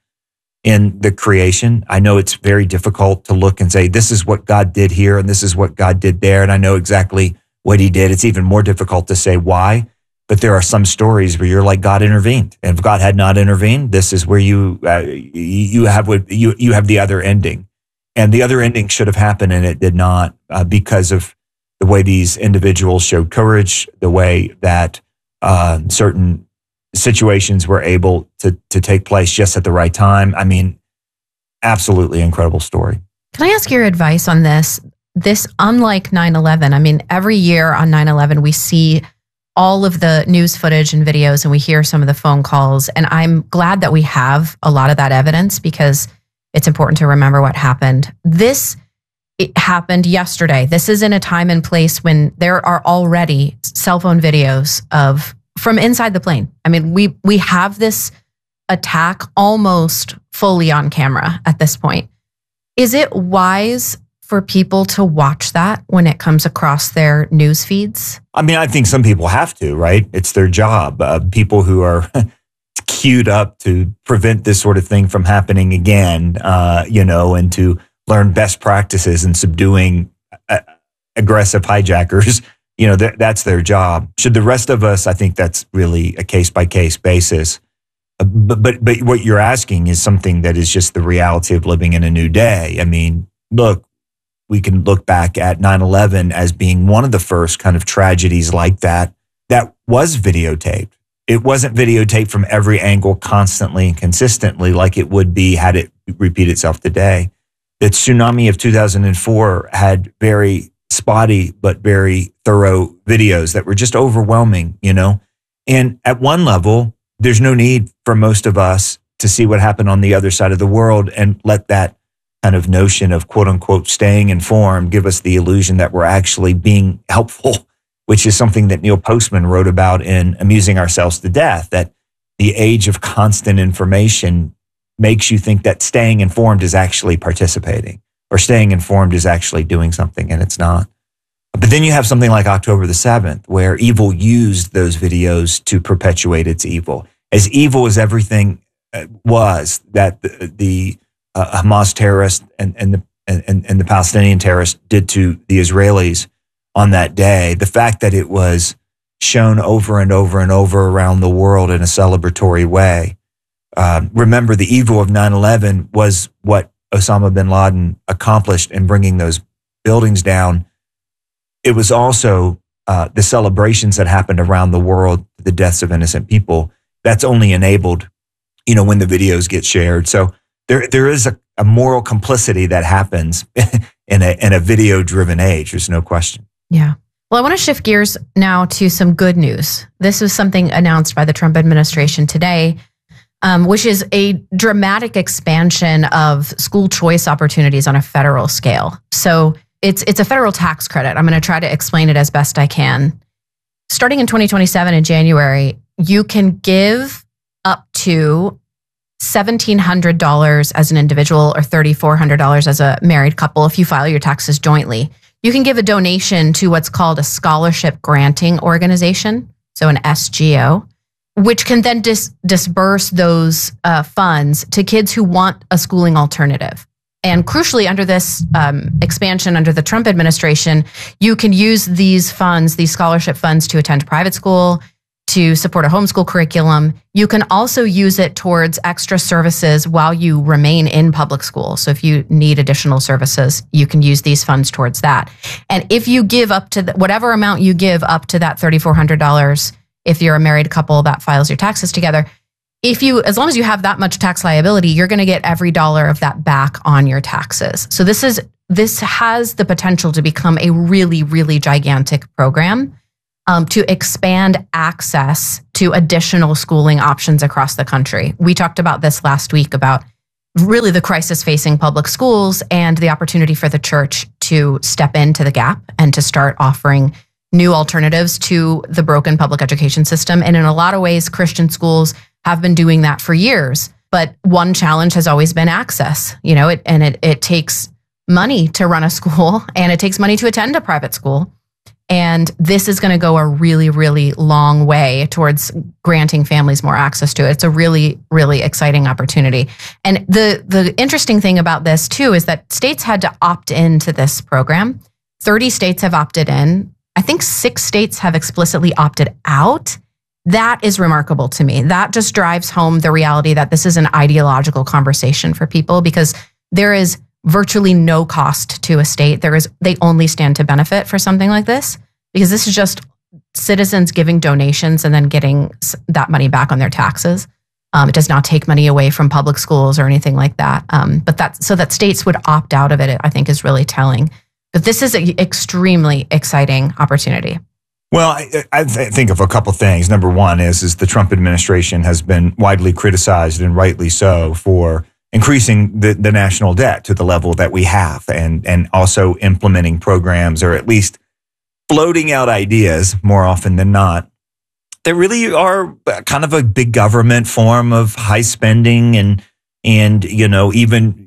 in the creation. I know it's very difficult to look and say, this is what God did here and this is what God did there, and I know exactly what he did. It's even more difficult to say why, but there are some stories where you're like, God intervened. And if God had not intervened, this is where you uh, you have what you you have the other ending. And the other ending should have happened, and it did not, uh, because of the way these individuals showed courage, the way that uh, certain situations were able to to take place just at the right time. I mean, absolutely incredible story. Can I ask your advice on this? This, unlike nine eleven, I mean, every year on nine eleven, we see all of the news footage and videos, and we hear some of the phone calls. And I'm glad that we have a lot of that evidence, because it's important to remember what happened. This it happened yesterday. This is in a time and place when there are already cell phone videos of from inside the plane. I mean, we we have this attack almost fully on camera at this point. Is it wise for people to watch that when it comes across their news feeds? I mean, I think some people have to, right? It's their job. Uh, people who are queued up to prevent this sort of thing from happening again, uh, you know, and to learn best practices in subduing uh, aggressive hijackers. You know, th- that's their job. Should the rest of us, I think that's really a case-by-case basis. Uh, but, but but what you're asking is something that is just the reality of living in a new day. I mean, look, we can look back at nine eleven as being one of the first kind of tragedies like that that was videotaped. It wasn't videotaped from every angle constantly and consistently like it would be had it repeat itself today. The tsunami of two thousand four had very spotty but very thorough videos that were just overwhelming, you know? And at one level, there's no need for most of us to see what happened on the other side of the world and let that kind of notion of quote unquote staying informed give us the illusion that we're actually being helpful, which is something that Neil Postman wrote about in Amusing Ourselves to Death, that the age of constant information makes you think that staying informed is actually participating, or staying informed is actually doing something, and it's not. But then you have something like October the seventh, where evil used those videos to perpetuate its evil. As evil as everything was that the, the uh, Hamas terrorists and, and, the, and, and the Palestinian terrorists did to the Israelis on that day, the fact that it was shown over and over and over around the world in a celebratory way. Um, remember, the evil of nine eleven was what Osama bin Laden accomplished in bringing those buildings down. It was also uh, the celebrations that happened around the world, the deaths of innocent people. That's only enabled, you know, when the videos get shared. So there, there is a, a moral complicity that happens in a in a video-driven age. There's no question. Yeah. Well, I want to shift gears now to some good news. This was something announced by the Trump administration today, um, which is a dramatic expansion of school choice opportunities on a federal scale. So it's it's a federal tax credit. I'm going to try to explain it as best I can. Starting in twenty twenty-seven in January, you can give up to seventeen hundred dollars as an individual or three thousand four hundred dollars as a married couple if you file your taxes jointly. You can give a donation to what's called a scholarship granting organization, so an S G O, which can then dis- disperse those uh, funds to kids who want a schooling alternative. And crucially, under this um, expansion under the Trump administration, you can use these funds, these scholarship funds, to attend private school, to support a homeschool curriculum. You can also use it towards extra services while you remain in public school. So if you need additional services, you can use these funds towards that. And if you give up to the, whatever amount you give up to that three thousand four hundred dollars, if you're a married couple that files your taxes together, if you, as long as you have that much tax liability, you're going to get every dollar of that back on your taxes. So this is, this has the potential to become a really, really gigantic program um, to expand access to additional schooling options across the country. We talked about this last week about really the crisis facing public schools and the opportunity for the church to step into the gap and to start offering new alternatives to the broken public education system. And in a lot of ways, Christian schools have been doing that for years. But one challenge has always been access, you know, it, and it, it takes money to run a school and it takes money to attend a private school. And this is going to go a really, really long way towards granting families more access to it. It's a really, really exciting opportunity. And the, the interesting thing about this too is that states had to opt into this program. thirty states have opted in. I think six states have explicitly opted out. That is remarkable to me. That just drives home the reality that this is an ideological conversation for people, because there is virtually no cost to a state. There is, they only stand to benefit for something like this, because this is just citizens giving donations and then getting that money back on their taxes. Um, it does not take money away from public schools or anything like that. Um, but that, so that states would opt out of it, I think is really telling. But this is an extremely exciting opportunity. Well, I, I th- think of a couple things. Number one is, is the Trump administration has been widely criticized, and rightly so, for increasing the, the national debt to the level that we have, and, and also implementing programs, or at least floating out ideas more often than not, that really are kind of a big government form of high spending and, and you know, even,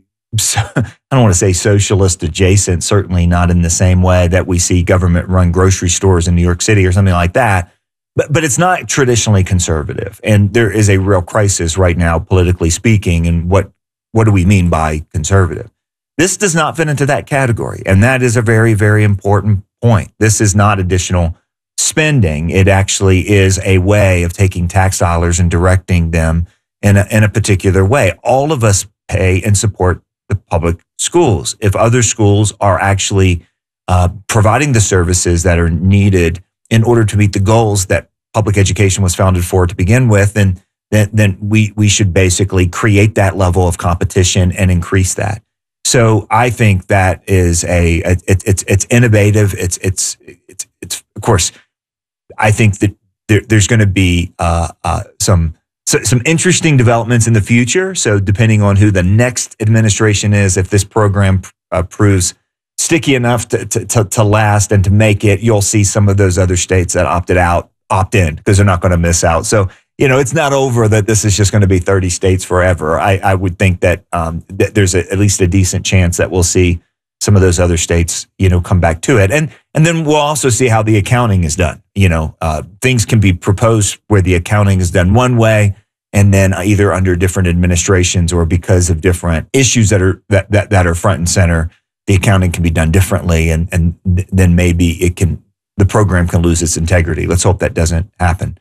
I don't want to say socialist adjacent, certainly not in the same way that we see government run grocery stores in New York City or something like that. But but it's not traditionally conservative. And there is a real crisis right now, politically speaking. And what, what do we mean by conservative? This does not fit into that category. And that is a very, very important point. This is not additional spending. It actually is a way of taking tax dollars and directing them in a, in a particular way. All of us pay and support the public schools. If other schools are actually uh, providing the services that are needed in order to meet the goals that public education was founded for to begin with, then then, then we we should basically create that level of competition and increase that. So I think that is a, a it, it's it's innovative. It's it's it's it's of course. I think that there, there's going to be uh, uh, some. So some interesting developments in the future. So depending on who the next administration is, if this program uh, proves sticky enough to, to, to, to last and to make it, you'll see some of those other states that opted out, opt in, because they're not going to miss out. So, you know, it's not over that this is just going to be thirty states forever. I, I would think that um, th- there's a, at least a decent chance that we'll see some of those other states, you know, come back to it. And and then we'll also see how the accounting is done. You know, uh, things can be proposed where the accounting is done one way, and then either under different administrations or because of different issues that are that that, that are front and center, the accounting can be done differently, and and then maybe it can the program can lose its integrity. Let's hope that doesn't happen.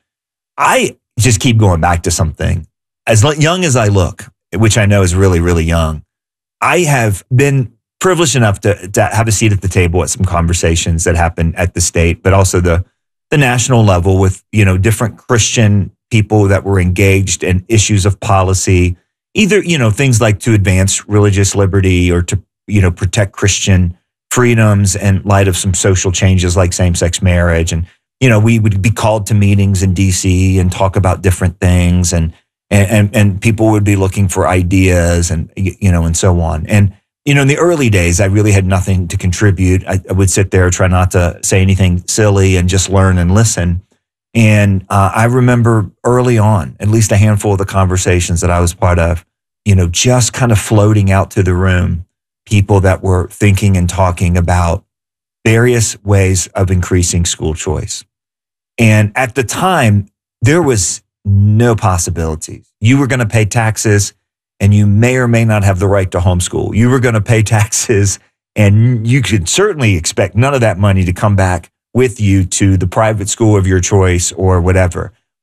I just keep going back to something. As young as I look, which I know is really, really young, I have been privileged enough to, to have a seat at the table at some conversations that happen at the state, but also the the national level with, you know, different Christian people that were engaged in issues of policy, either, you know, things like to advance religious liberty or to, you know, protect Christian freedoms in light of some social changes like same-sex marriage. And, you know, we would be called to meetings in D C and talk about different things, and and and people would be looking for ideas and, you know, and so on. And, you know, in the early days, I really had nothing to contribute. I, I would sit there, try not to say anything silly and just learn and listen. And uh, I remember early on, at least a handful of the conversations that I was part of, you know, just kind of floating out to the room, people that were thinking and talking about various ways of increasing school choice. And at the time, there was no possibilities. You were going to pay taxes, and you may or may not have the right to homeschool. You were going to pay taxes, and you could certainly expect none of that money to come back with you to the private school of your choice or whatever.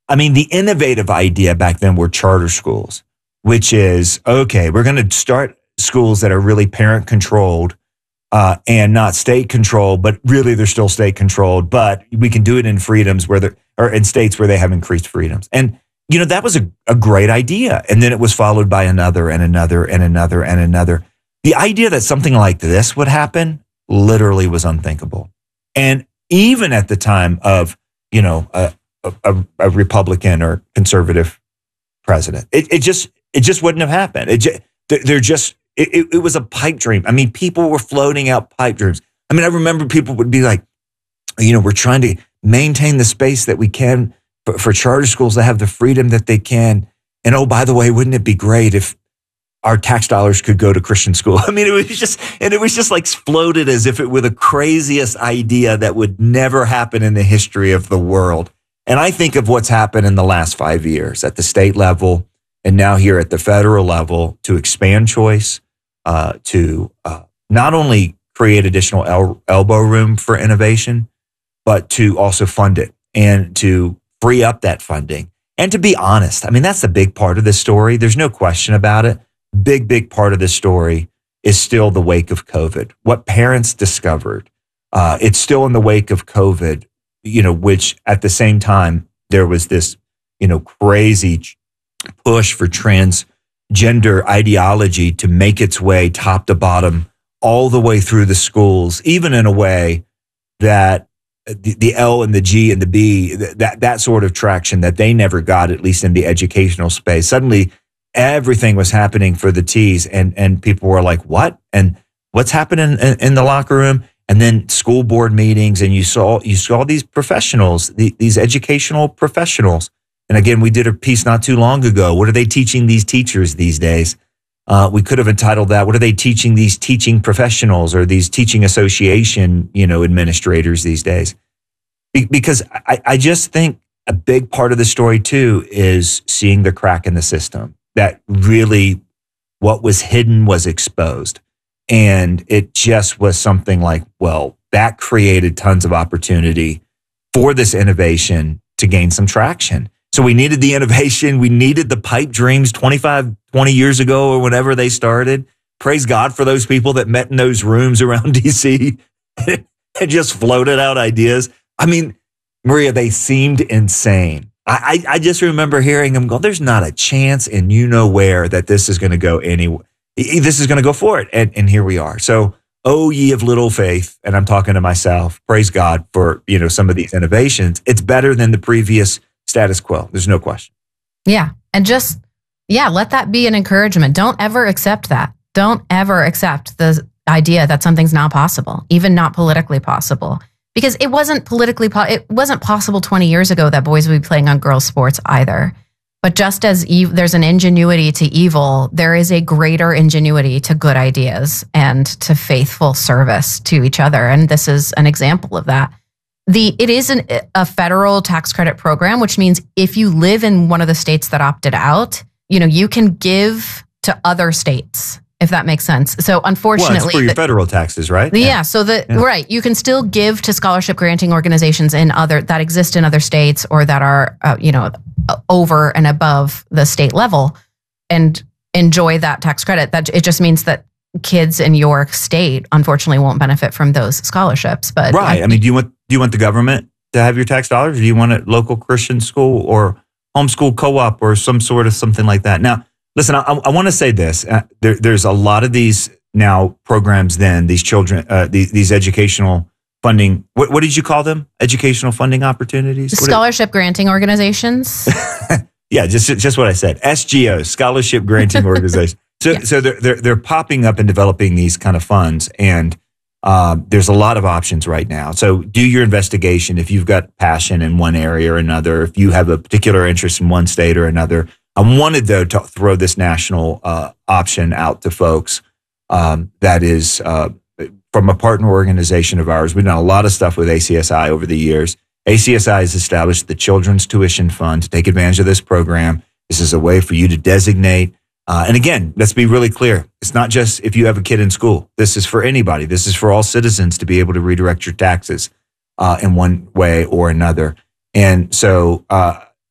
I mean, the innovative idea back then were charter schools, which is, okay, we're going to start schools that are really parent controlled uh, and not state controlled, but really they're still state controlled, but we can do it in freedoms where they're, or in states where they have increased freedoms. And, you know, that was a, a great idea. And then it was followed by another and another and another and another. The idea that something like this would happen literally was unthinkable. And even at the time of, you know, a, a, a Republican or conservative president, it, it just, it just wouldn't have happened. It just, they're just, it, it was a pipe dream. I mean, people were floating out pipe dreams. I mean, I remember people would be like, you know, we're trying to maintain the space that we can for, for charter schools to have the freedom that they can. And oh, by the way, wouldn't it be great if our tax dollars could go to Christian school? I mean, it was just, and it was just like floated as if it were the craziest idea that would never happen in the history of the world. And I think of what's happened in the last five years at the state level and now here at the federal level to expand choice, uh, to uh, not only create additional el- elbow room for innovation, but to also fund it and to free up that funding. And to be honest, I mean, that's the big part of this story. There's no question about it. Big, big part of this story is still the wake of COVID. What parents discovered, uh, it's still in the wake of COVID, you know, which at the same time, there was this, you know, crazy push for transgender ideology to make its way top to bottom all the way through the schools, even in a way that the, the L and the G and the B, that, that sort of traction that they never got, at least in the educational space. Suddenly, everything was happening for the T's, and, and people were like, what? And what's happening in, in the locker room? And then school board meetings, and you saw you saw these professionals, the, these educational professionals. And again, we did a piece not too long ago. What are they teaching these teachers these days? Uh, we could have entitled that, what are they teaching these teaching professionals or these teaching association, you know, administrators these days? Be- because I, I just think a big part of the story too is seeing the crack in the system, that really what was hidden was exposed. And it just was something like, well, that created tons of opportunity for this innovation to gain some traction. So we needed the innovation. We needed the pipe dreams twenty-five, twenty years ago or whenever they started. Praise God for those people that met in those rooms around D C and just floated out ideas. I mean, Maria, they seemed insane. I, I, I just remember hearing them go, there's not a chance in you know where that this is going to go anywhere. This is going to go for it. And, and here we are. So, oh, ye of little faith. And I'm talking to myself. Praise God for, you know, some of these innovations. It's better than the previous status quo. There's no question. Yeah. And just, yeah, let that be an encouragement. Don't ever accept that. Don't ever accept the idea that something's not possible, even not politically possible. Because it wasn't politically, po- it wasn't possible twenty years ago that boys would be playing on girls' sports either. But just as ev- there's an ingenuity to evil, there is a greater ingenuity to good ideas and to faithful service to each other. And this is an example of that. The it is an, a federal tax credit program, which means if you live in one of the states that opted out, you know, you can give to other states, if that makes sense. So unfortunately, well, it's for your the, federal taxes, right? Yeah. yeah so the yeah. right, you can still give to scholarship granting organizations in other that exist in other states or that are, uh, you know, over and above the state level, and enjoy that tax credit. That it just means that kids in your state, unfortunately, won't benefit from those scholarships. But right. I, I mean, do you want do you want the government to have your tax dollars? Or do you want a local Christian school or homeschool co-op or some sort of something like that? Now, listen, I, I want to say this. Uh, there, there's a lot of these now programs. Then these children, uh, these, these educational funding. What, what did you call them? Educational funding opportunities. Scholarship granting organizations. Yeah, just just what I said. S G Os, scholarship granting organizations. So yes. so they're, they're they're popping up and developing these kind of funds, and um, there's a lot of options right now. So do your investigation if you've got passion in one area or another. If you have a particular interest in one state or another. I wanted though to throw this national uh, option out to folks. Um, that is uh, from a partner organization of ours. We've done a lot of stuff with A C S I over the years. A C S I has established the Children's Tuition Fund to take advantage of this program. This is a way for you to designate. Uh, and again, let's be really clear. It's not just if you have a kid in school. This is for anybody. This is for all citizens to be able to redirect your taxes uh, in one way or another. And so uh,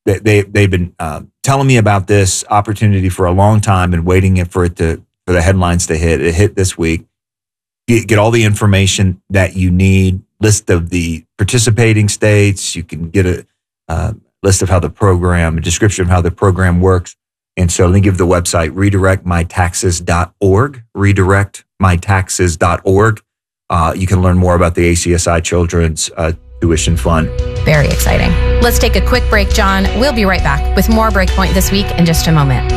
they, they they've been uh, telling me about this opportunity for a long time and waiting for it to for the headlines to hit. It hit this week. Get, get all the information that you need. List of the participating states. You can get a uh, list of how the program, a description of how the program works. And so let me give the website, redirect my taxes dot org, redirect my taxes dot org. Uh, you can learn more about the A C S I Children's uh, Tuition Fund. Very exciting. Let's take a quick break, John. We'll be right back with more Breakpoint This Week in just a moment.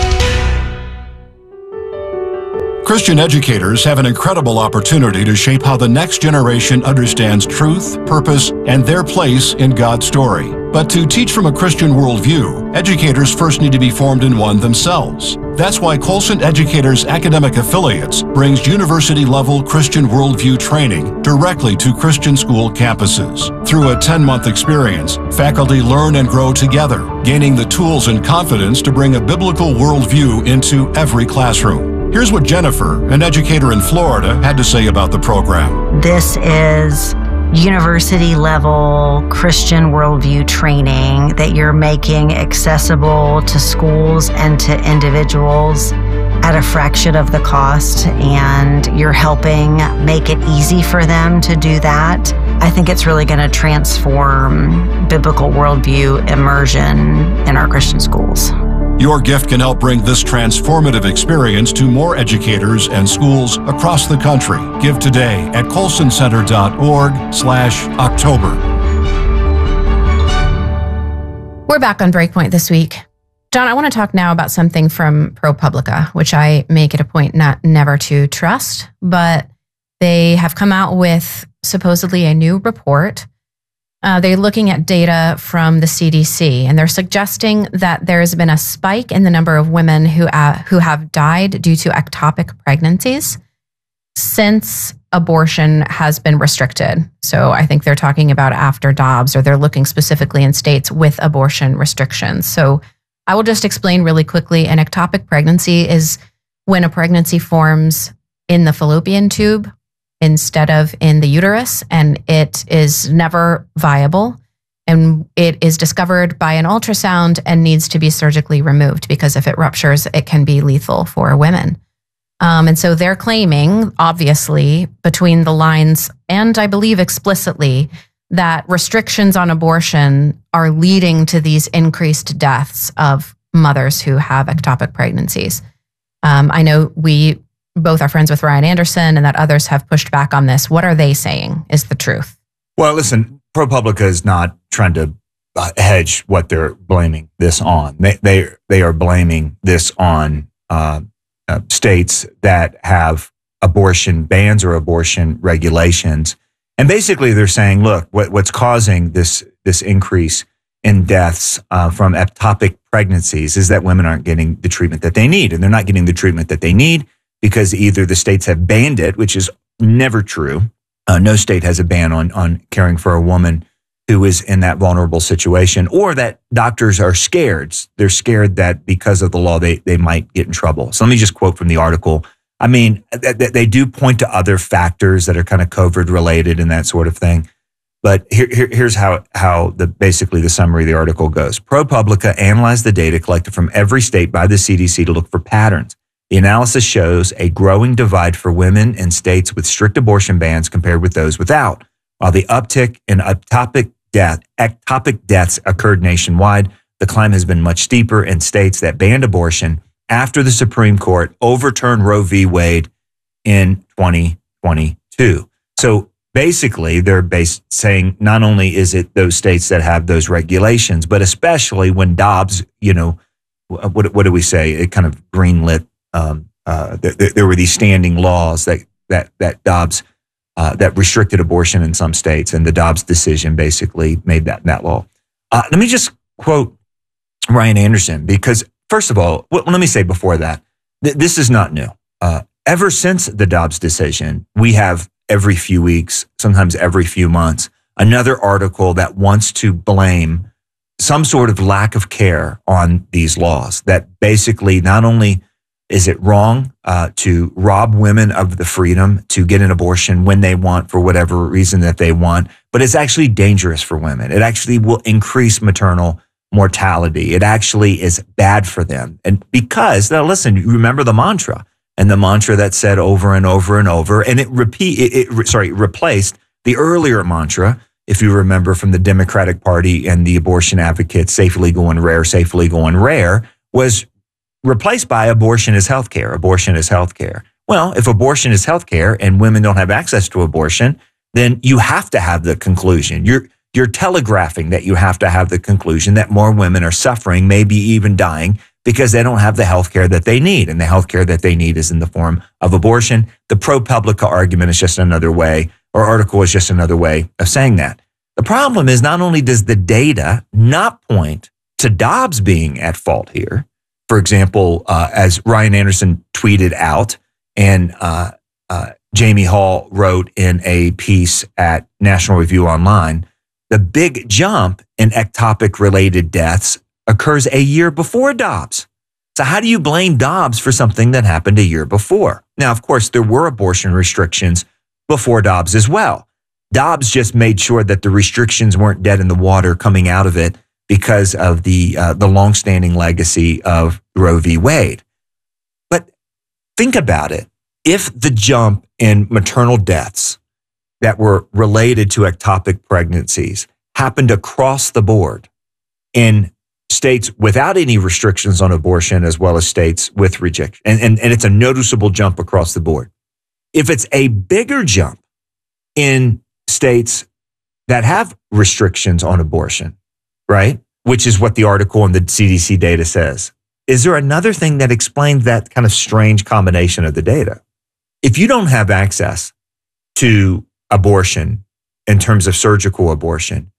Christian educators have an incredible opportunity to shape how the next generation understands truth, purpose, and their place in God's story. But to teach from a Christian worldview, educators first need to be formed in one themselves. That's why Colson Educators Academic Affiliates brings university-level Christian worldview training directly to Christian school campuses. Through a ten-month experience, faculty learn and grow together, gaining the tools and confidence to bring a biblical worldview into every classroom. Here's what Jennifer, an educator in Florida, had to say about the program. This is university level Christian worldview training that you're making accessible to schools and to individuals at a fraction of the cost, and you're helping make it easy for them to do that. I think it's really going to transform biblical worldview immersion in our Christian schools. Your gift can help bring this transformative experience to more educators and schools across the country. Give today at colsoncenter.org slash October. We're back on Breakpoint This Week. John, I want to talk now about something from ProPublica, which I make it a point not never to trust, but they have come out with supposedly a new report. Uh, they're looking at data from the C D C, and they're suggesting that there has been a spike in the number of women who uh, who have died due to ectopic pregnancies since abortion has been restricted. So I think they're talking about after Dobbs, or they're looking specifically in states with abortion restrictions. So I will just explain really quickly. An ectopic pregnancy is when a pregnancy forms in the fallopian tube instead of in the uterus, and it is never viable. And it is discovered by an ultrasound and needs to be surgically removed, because if it ruptures, it can be lethal for women. Um, and so they're claiming, obviously, between the lines, and I believe explicitly, that restrictions on abortion are leading to these increased deaths of mothers who have ectopic pregnancies. Um, I know we both are friends with Ryan Anderson, and that others have pushed back on this. What are they saying is the truth? Well, listen, ProPublica is not trying to uh, hedge what they're blaming this on. They they, they are blaming this on uh, uh, states that have abortion bans or abortion regulations. And basically they're saying, look, what, what's causing this, this increase in deaths uh, from ectopic pregnancies is that women aren't getting the treatment that they need. And they're not getting the treatment that they need because either the states have banned it, which is never true. Uh, no state has a ban on, on caring for a woman who is in that vulnerable situation, or that doctors are scared. They're scared that because of the law, they, they might get in trouble. So let me just quote from the article. I mean, th- th- they do point to other factors that are kind of COVID related and that sort of thing. But here, here, here's how, how the basically the summary of the article goes. ProPublica analyzed the data collected from every state by the C D C to look for patterns. The analysis shows a growing divide for women in states with strict abortion bans compared with those without. While the uptick in ectopic death, ectopic deaths occurred nationwide, the climb has been much steeper in states that banned abortion after the Supreme Court overturned Roe v. Wade in twenty twenty-two. So basically, they're based saying not only is it those states that have those regulations, but especially when Dobbs, you know, what what do we say? It kind of greenlit. Um, uh, there, there were these standing laws that that that Dobbs uh, that restricted abortion in some states, and the Dobbs decision basically made that that law. Uh, let me just quote Ryan Anderson, because first of all, well, let me say before that, th- this is not new. Uh, ever since the Dobbs decision, we have every few weeks, sometimes every few months, another article that wants to blame some sort of lack of care on these laws. That basically not only is it wrong uh, to rob women of the freedom to get an abortion when they want for whatever reason that they want, but it's actually dangerous for women. It actually will increase maternal mortality. It actually is bad for them. And because, now listen, you remember the mantra, and the mantra that said over and over and over, and it repeat, it, it sorry, replaced the earlier mantra, if you remember, from the Democratic Party and the abortion advocates, safe, legal, and rare, safe, legal, and rare, was replaced by abortion is healthcare. Abortion is healthcare. Well, if abortion is healthcare and women don't have access to abortion, then you have to have the conclusion. You're You're telegraphing that you have to have the conclusion that more women are suffering, maybe even dying, because they don't have the health care that they need. And the health care that they need is in the form of abortion. The ProPublica argument is just another way, or article is just another way of saying that. The problem is not only does the data not point to Dobbs being at fault here. For example, uh, as Ryan Anderson tweeted out, and uh, uh, Jamie Hall wrote in a piece at National Review Online, the big jump in ectopic-related deaths occurs a year before Dobbs. So how do you blame Dobbs for something that happened a year before? Now, of course, there were abortion restrictions before Dobbs as well. Dobbs just made sure that the restrictions weren't dead in the water coming out of it because of the uh, the longstanding legacy of Roe v. Wade. But think about it. If the jump in maternal deaths that were related to ectopic pregnancies happened across the board in states without any restrictions on abortion, as well as states with rejection. And, and, and it's a noticeable jump across the board. If it's a bigger jump in states that have restrictions on abortion, right, which is what the article in the C D C data says, is there another thing that explains that kind of strange combination of the data? If you don't have access to abortion in terms of surgical abortion,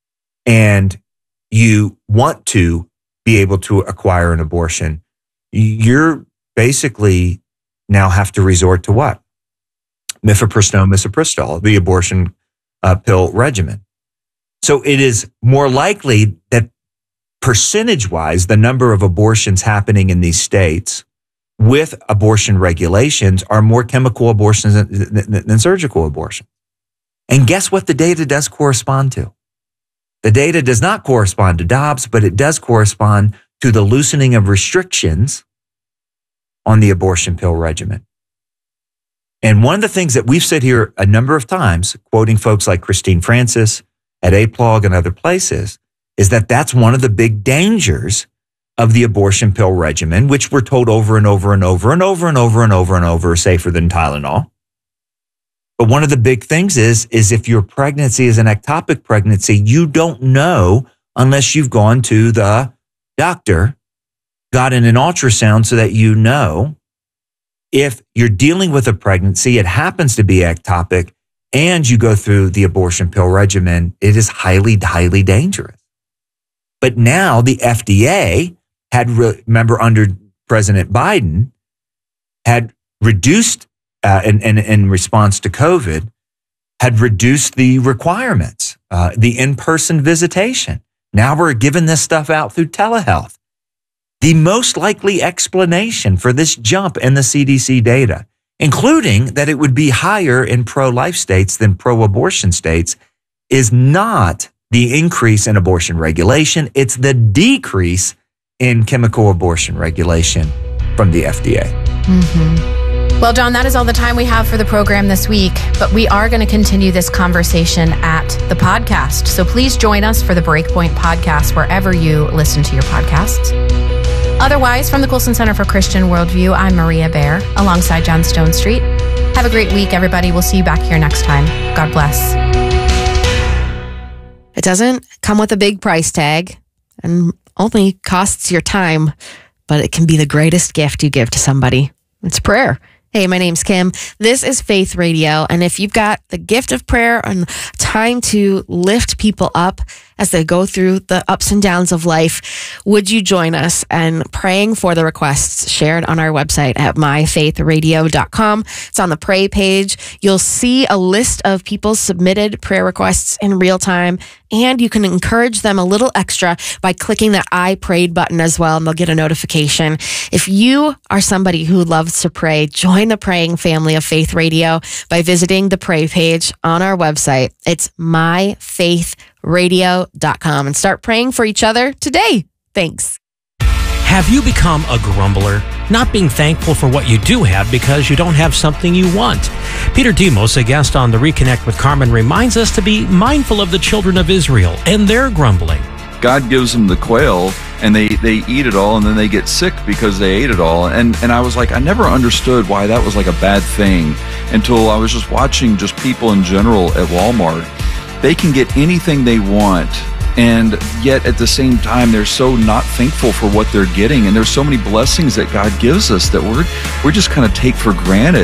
and you want to be able to acquire an abortion, you're basically now have to resort to what? Mifepristone, misoprostol, the abortion uh, pill regimen. So it is more likely that percentage-wise, the number of abortions happening in these states with abortion regulations are more chemical abortions than, than, than surgical abortion. And guess what the data does correspond to? The data does not correspond to Dobbs, but it does correspond to the loosening of restrictions on the abortion pill regimen. And one of the things that we've said here a number of times, quoting folks like Christine Francis at A P L O G and other places, is that that's one of the big dangers of the abortion pill regimen, which we're told over and over and over and over and over and over and over is safer than Tylenol. But one of the big things is, is if your pregnancy is an ectopic pregnancy, you don't know unless you've gone to the doctor, gotten an ultrasound so that you know if you're dealing with a pregnancy, it happens to be ectopic, and you go through the abortion pill regimen, it is highly, highly dangerous. But now the F D A had, remember under President Biden, had reduced Uh, in, in, in response to COVID, had reduced the requirements, uh, the in-person visitation. Now we're giving this stuff out through telehealth. The most likely explanation for this jump in the C D C data, including that it would be higher in pro-life states than pro-abortion states, is not the increase in abortion regulation. It's the decrease in chemical abortion regulation from the F D A. Mm-hmm. Well, John, that is all the time we have for the program this week, but we are going to continue this conversation at the podcast. So please join us for the Breakpoint podcast wherever you listen to your podcasts. Otherwise, from the Colson Center for Christian Worldview, I'm Maria Bear alongside John Stonestreet. Have a great week, everybody. We'll see you back here next time. God bless. It doesn't come with a big price tag and only costs your time, but it can be the greatest gift you give to somebody. It's prayer. Hey, my name's Kim. This is Faith Radio. And if you've got the gift of prayer and time to lift people up as they go through the ups and downs of life, would you join us in praying for the requests shared on our website at my faith radio dot com? It's on the pray page. You'll see a list of people's submitted prayer requests in real time, and you can encourage them a little extra by clicking that I prayed button as well, and they'll get a notification. If you are somebody who loves to pray, join the praying family of Faith Radio by visiting the pray page on our website. It's my faith radio dot com and start praying for each other today. Thanks. Have you become a grumbler, not being thankful for what you do have because you don't have something you want? Peter Demos, a guest on the Reconnect with Carmen, reminds us to be mindful of the children of Israel and their grumbling. God gives them the quail, and they, they eat it all, and then they get sick because they ate it all. And, and I was like, I never understood why that was like a bad thing until I was just watching just people in general at Walmart. They can get anything they want, and yet at the same time, they're so not thankful for what they're getting. And there's so many blessings that God gives us that we're, we're just kind of take for granted.